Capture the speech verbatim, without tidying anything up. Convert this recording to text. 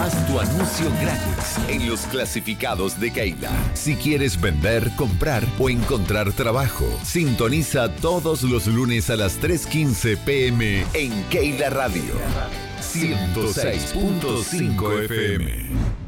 Haz tu anuncio gratis en los clasificados de Keila. Si quieres vender, comprar o encontrar trabajo, sintoniza todos los lunes a las tres quince pm en Keila Radio ciento seis punto cinco F M.